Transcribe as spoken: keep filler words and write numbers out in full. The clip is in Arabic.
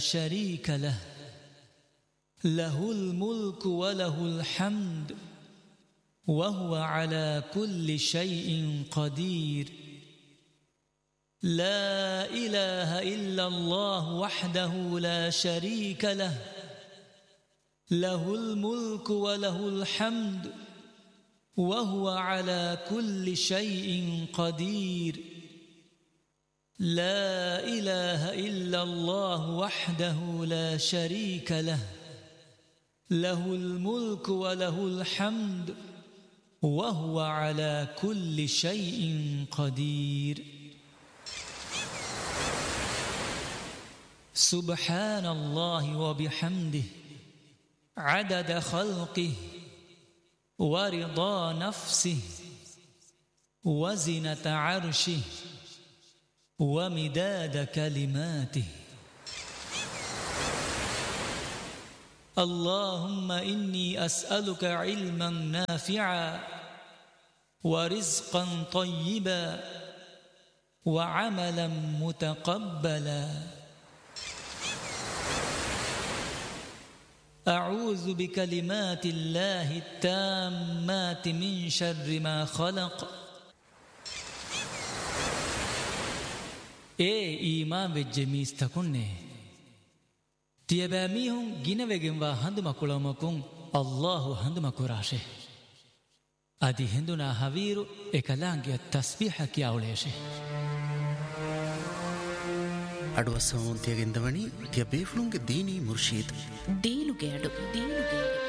شريك له له الملك وله الحمد وهو على كل شيء قدير لا إله إلا الله وحده لا شريك له له الملك وله الحمد وهو على كل شيء قدير لا إله إلا الله وحده لا شريك له له الملك وله الحمد وهو على كل شيء قدير سبحان الله وبحمده عدد خلقه ورضا نفسه وزنة عرشه ومداد كلماته اللهم إني أسألك علما نافعا ورزقا طيبا وعملا متقبلا أعوذ بكلمات الله التامات من شر ما خلق ඒ ඊමාන් වෙච්ච මිස්තකුන්නේ තියබෑමිහුන් ගිනවෙගෙන්වා හඳුමකුළමකුන් අල්ලාහු හඳුමකුරාශේ අදි හිඳුනා හවීරු එකලාංගිය තස්බීහ කියාවලේශේ අඩුවස්සවුන් තියගෙන්දවනි තිය බේෆුළුන්ගේ දීනී මුර්ෂීද දීනුගේ අඩු දීනුගේ